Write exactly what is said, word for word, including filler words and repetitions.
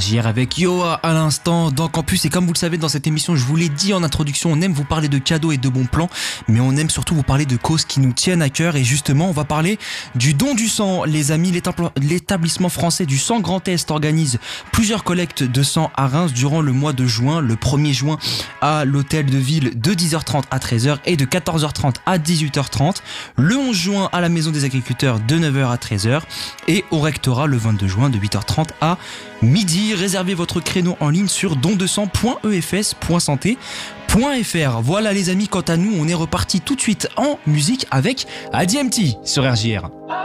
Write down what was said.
J R avec Yoa à l'instant dans Campus. Et comme vous le savez, dans cette émission, je vous l'ai dit en introduction, on aime vous parler de cadeaux et de bons plans, mais on aime surtout vous parler de causes qui nous tiennent à cœur. Et justement, on va parler du don du sang. Les amis, l'établissement français du sang Grand Est organise plusieurs collectes de sang à Reims durant le mois de juin. Le premier juin à l'hôtel de ville de dix heures trente à treize heures et de quatorze heures trente à dix-huit heures trente. Le onze juin à la maison des agriculteurs de neuf heures à treize heures et au rectorat le vingt-deux juin de huit heures trente à midi. Réservez votre créneau en ligne sur don de sang point e f s point santé point f r. Voilà les amis, quant à nous, on est reparti tout de suite en musique avec Adi M T sur R J R.